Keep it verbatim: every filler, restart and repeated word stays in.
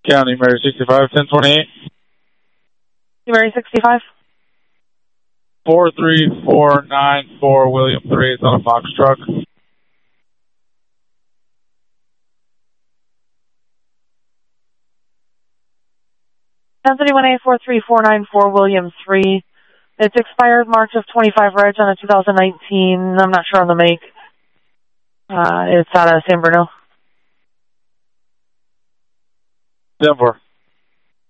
County Mary sixty-five, ten twenty-eight. Mary sixty-five. four three four nine four, William three, it's on a Fox truck. ten thirty-one A four three four nine four, William three. It's expired March of twenty-five reg on a two thousand nineteen. I'm not sure on the make. Uh, it's out of San Bruno. Denver.